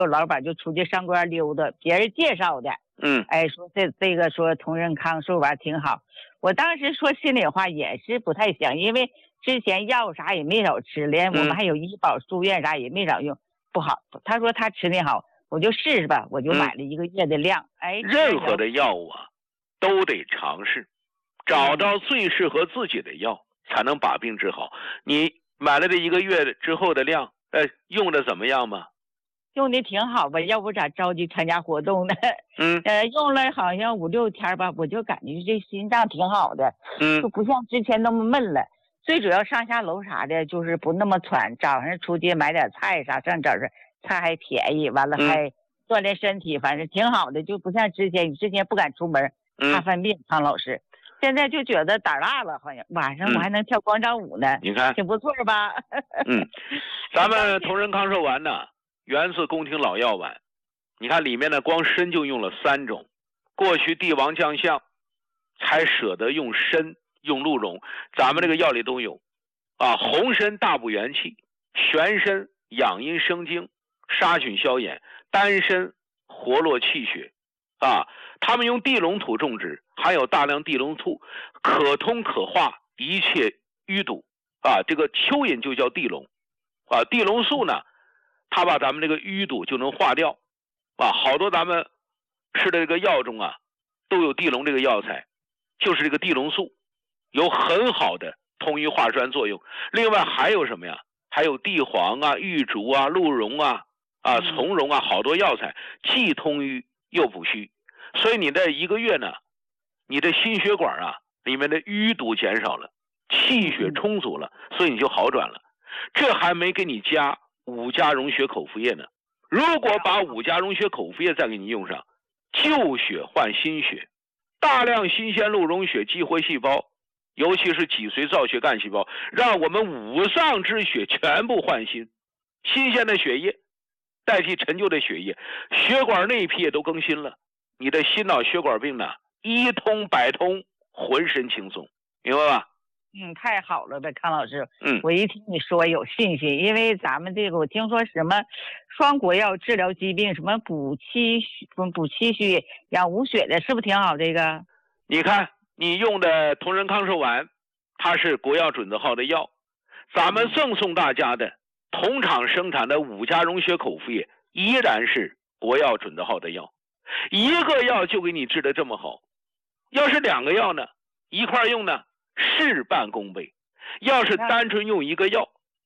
有老板就出去上公园溜达，别人介绍的。哎，说这个说同仁康寿丸挺好。我当时说心里话也是不太想，因为之前药啥也没少吃，连我们还有医保住院啥也没少用，不好。他说他吃的好，我就试试吧，我就买了1个月的量。哎， 任何的药物啊，都得尝试，找到最适合自己的药，才能把病治好。你买了这1个月之后的量，用的怎么样吗？ 用的挺好吧，要不咋着急参加活动呢？用了好像5、6天吧，我就感觉这心脏挺好的，就不像之前那么闷了。最主要上下楼啥的，就是不那么喘。早上出去买点菜啥，上早上菜还便宜，完了还锻炼身体，反正挺好的，就不像之前。你之前不敢出门，怕犯病。康老师，现在就觉得胆大了，好像晚上我还能跳广场舞呢。 你看， 挺不错吧？ 咱们同仁康寿丸呢，源自宫廷老药丸。你看里面呢，光参就用了3种。过去帝王将相才舍得用参，用鹿茸，咱们这个药里都有。红参大补元气，玄参养阴生精，杀菌消炎，丹参活络气血。他们用地龙土种植，含有大量地龙素，可通可化一切淤堵。这个蚯蚓就叫地龙。地龙素呢，它把咱们这个淤堵就能化掉。好多咱们吃的这个药中啊，都有地龙这个药材，就是这个地龙素，有很好的通瘀化栓作用。另外还有什么呀？还有地黄啊、玉竹啊、鹿茸啊、从容啊，好多药材既通瘀又补虚。所以你这1个月呢，你的心血管啊里面的淤堵减少了，气血充足了，所以你就好转了。这还没给你加5加溶血口服液呢。如果把5加溶血口服液再给你用上，旧血换新血，大量新鲜鹿茸血激活细胞，尤其是脊髓造血干细胞，让我们5脏之血全部换新，新鲜的血液代替陈旧的血液，血管内皮也都更新了，你的心脑血管病呢，一通百通，浑身轻松，明白吧？ 太好了呗，康老师。我一听你说有信心，因为咱们这个我听说什么双国药治疗疾病，什么补气血、养无血的，是不是挺好？这个你看你用的同仁康寿丸，它是国药准字号的药，咱们赠送大家的同厂生产的5加溶血口服液，依然是国药准字号的药。1个药就给你治得这么好，要是2个药呢，一块用呢，事半功倍。要是单纯用1个药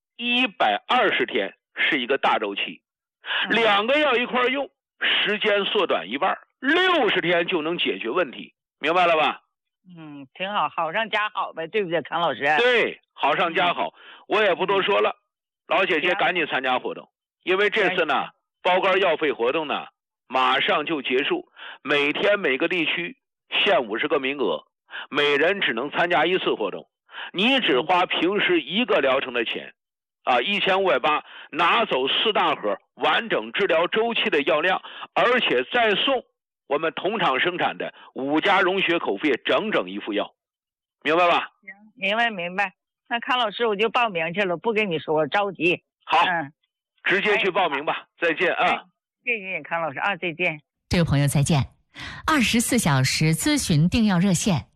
，120天是一个大周期，2个药一块用，时间缩短1半，60天就能解决问题，明白了吧？ 挺好，好上加好呗，对不对，康老师？ 对，好上加好。我也不多说了，老姐姐赶紧参加活动，因为这次呢，包干药费活动呢，马上就结束，每天每个地区限50个名额，每人只能参加1次活动，你只花平时1个疗程的钱，1580，拿走4大盒完整治疗周期的药量，而且再送我们同厂生产的5加溶血口服液整整1副药，明白吧？ 行，明白。那康老师我就报名去了，不跟你说，我着急。 好，直接去报名吧。再见啊！ 谢谢康老师啊，再见。 这位朋友再见。24小时咨询订药热线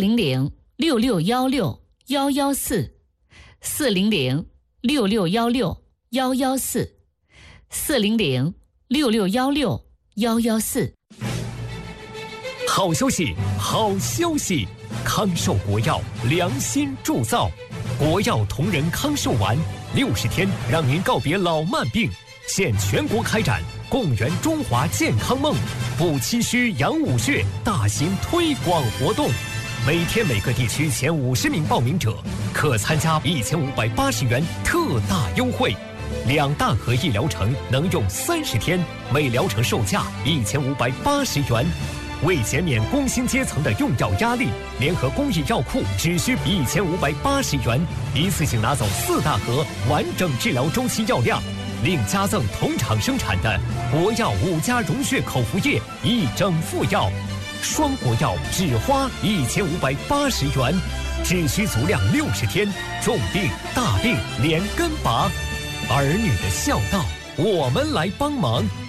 406-6616-114，406-6616-114，406-6616-114。 好消息，好消息！康寿国药良心铸造，国药同仁康寿丸，60天让您告别老慢病，现全国开展共圆中华健康梦，补气虚养五血大型推广活动。每天每个地区前50名报名者可参加1580元特大优惠，2大盒1疗程能用30天，每疗程售价1580元。为减免工薪阶层的用药压力，联合公益药库只需1580元，一次性拿走4大盒完整治疗周期药量，另加赠同厂生产的国药5加溶血口服液1整副药，双国药只花1580元，只需足量60天，重病大病连根拔，儿女的孝道我们来帮忙。